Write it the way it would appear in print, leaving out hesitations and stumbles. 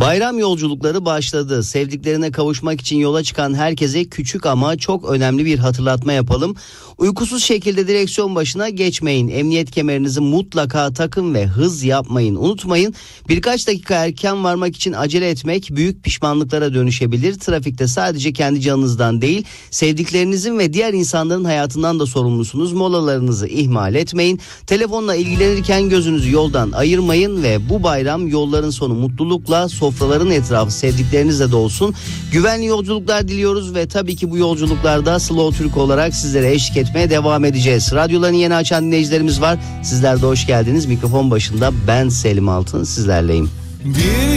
Bayram yolculukları başladı. Sevdiklerine kavuşmak için yola çıkan herkese küçük ama çok önemli bir hatırlatma yapalım. Uykusuz şekilde direksiyon başına geçmeyin. Emniyet kemerinizi mutlaka takın ve hız yapmayın. Unutmayın, birkaç dakika erken varmak için acele etmek büyük pişmanlıklara dönüşebilir. Trafikte sadece kendi canınızdan değil, sevdiklerinizin ve diğer insanların hayatından da sorumlusunuz. Molalarınızı ihmal etmeyin. Telefonla ilgilenirken gözünüzü yoldan ayırmayın ve bu bayram yolların sonu mutlulukla, sofraların etrafı sevdiklerinizle dolsun. Güvenli yolculuklar diliyoruz ve tabii ki bu yolculuklarda Slow Türk olarak sizlere eşlik etmeye devam edeceğiz. Radyolarını yeni açan dinleyicilerimiz var. Sizler de hoş geldiniz. Mikrofon başında ben Selim Altın sizlerleyim.